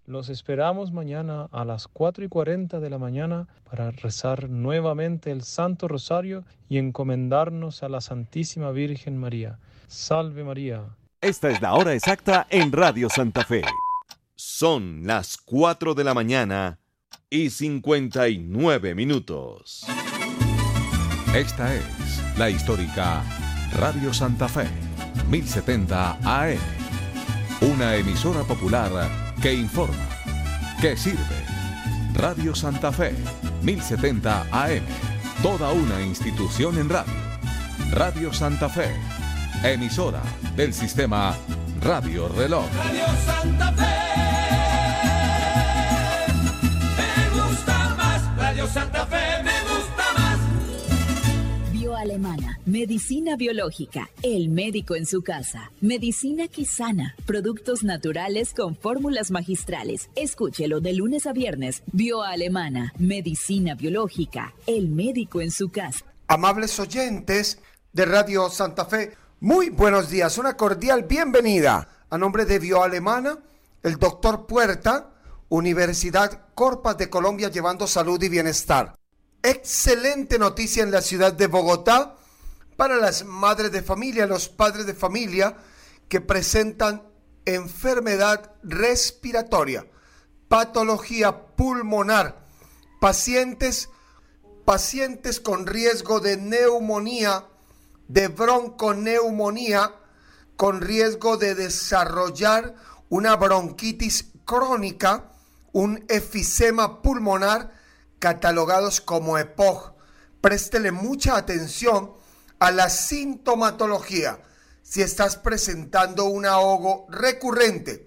Los esperamos mañana a las 4:40 de la mañana para rezar nuevamente el Santo Rosario y encomendarnos a la Santísima Virgen María. Salve María. Esta es la hora exacta en Radio Santa Fe. Son las 4 de la mañana y 59 minutos. Esta es la histórica Radio Santa Fe, 1070 AM. Una emisora popular que informa, que sirve. Radio Santa Fe, 1070 AM. Toda una institución en radio. Radio Santa Fe, emisora del sistema Radio Reloj. Radio Santa Fe, me gusta más. Radio Santa Fe, me gusta más. Bioalemana, medicina biológica, el médico en su casa, medicina que sana, productos naturales con fórmulas magistrales. Escúchelo de lunes a viernes. Bioalemana, medicina biológica, el médico en su casa. Amables oyentes de Radio Santa Fe, muy buenos días, una cordial bienvenida. A nombre de Bioalemana, el doctor Puerta, Universidad Corpas de Colombia, llevando salud y bienestar. Excelente noticia en la ciudad de Bogotá para las madres de familia, los padres de familia que presentan enfermedad respiratoria, patología pulmonar, pacientes con riesgo de neumonía, de bronconeumonía, con riesgo de desarrollar una bronquitis crónica, un efisema pulmonar, catalogados como EPOC. Préstele mucha atención a la sintomatología. Si estás presentando un ahogo recurrente,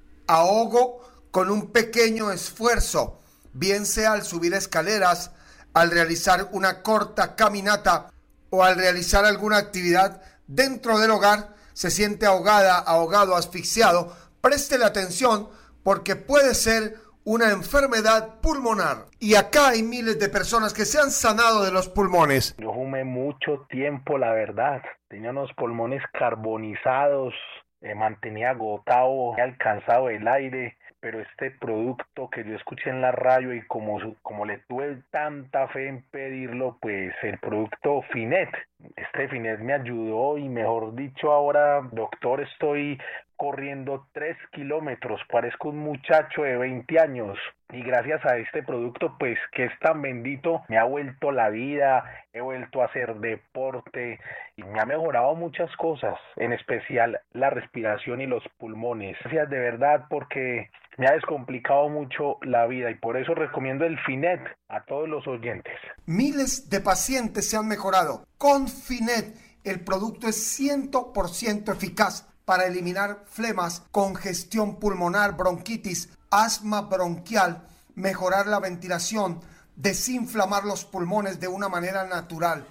ahogo con un pequeño esfuerzo, bien sea al subir escaleras, al realizar una corta caminata o al realizar alguna actividad dentro del hogar, se siente ahogada, ahogado, asfixiado, préstele atención porque puede ser una enfermedad pulmonar. Y acá hay miles de personas que se han sanado de los pulmones. Yo fumé mucho tiempo, la verdad. Tenía unos pulmones carbonizados, me mantenía agotado, me alcanzado el aire. Pero este producto que yo escuché en la radio y como le tuve tanta fe en pedirlo, pues el producto Finet. Este Finet me ayudó y mejor dicho ahora, doctor, estoy corriendo 3 kilómetros, parezco un muchacho de 20 años y gracias a este producto pues que es tan bendito me ha vuelto la vida, he vuelto a hacer deporte y me ha mejorado muchas cosas, en especial la respiración y los pulmones. Gracias de verdad porque me ha descomplicado mucho la vida y por eso recomiendo el Finet a todos los oyentes. Miles de pacientes se han mejorado con Finet. El producto es 100% eficaz para eliminar flemas, congestión pulmonar, bronquitis, asma bronquial, mejorar la ventilación, desinflamar los pulmones de una manera natural.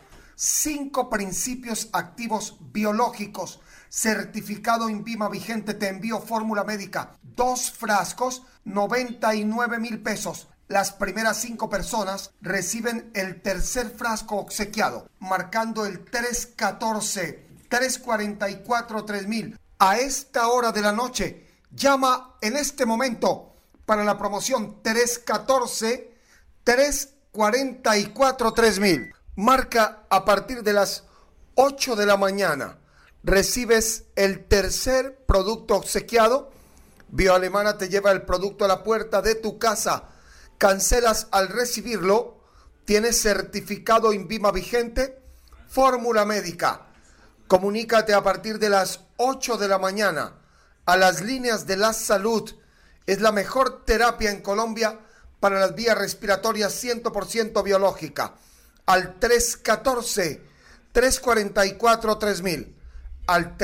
5 principios activos biológicos, certificado INVIMA vigente. Te envío fórmula médica, 2 frascos, 99,000 pesos. Las primeras 5 personas reciben el tercer frasco obsequiado, marcando el 314-344-3000. A esta hora de la noche, llama en este momento para la promoción 314-344-3000. Marca a partir de las 8 de la mañana. Recibes el tercer producto obsequiado. Bioalemana te lleva el producto a la puerta de tu casa. Cancelas al recibirlo. Tienes certificado INVIMA vigente. Fórmula médica. Comunícate a partir de las 8 de la mañana a las líneas de la salud. Es la mejor terapia en Colombia para las vías respiratorias 100% biológica. Al 314-344-3000. Al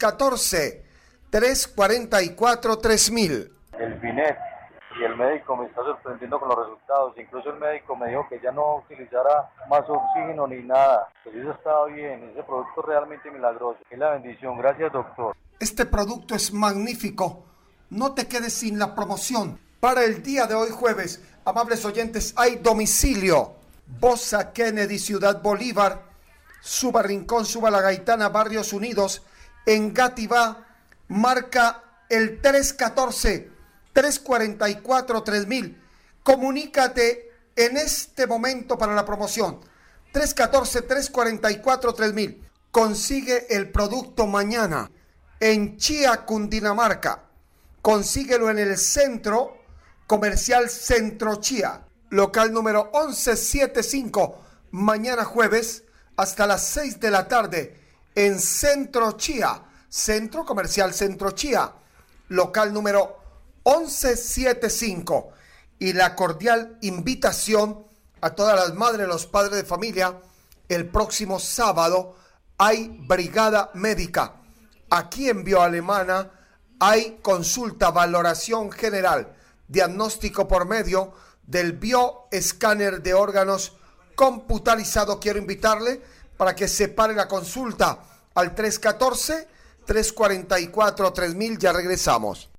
314-344-3000. El Finet. Y el médico me está sorprendiendo con los resultados. Incluso el médico me dijo que ya no utilizara más oxígeno ni nada. Pues eso estaba bien. Ese producto es realmente milagroso. Es la bendición. Gracias, doctor. Este producto es magnífico. No te quedes sin la promoción. Para el día de hoy jueves, amables oyentes, hay domicilio. Bosa Kennedy, Ciudad Bolívar. Suba Rincón, Suba La Gaitana, Barrios Unidos. En Gativá, marca el 314 314-3000. Comunícate en este momento para la promoción. 314-344-3000. Consigue el producto mañana en Chía, Cundinamarca. Consíguelo en el Centro Comercial Centro Chía, local número 1175, mañana jueves hasta las 6 de la tarde en Centro Chía, Centro Comercial Centro Chía, local número 1175. Y la cordial invitación a todas las madres, los padres de familia, el próximo sábado hay brigada médica. Aquí en Bioalemana hay consulta, valoración general, diagnóstico por medio del bioescáner de órganos computarizado. Quiero invitarle para que separe la consulta al 314-344-3000. Ya regresamos.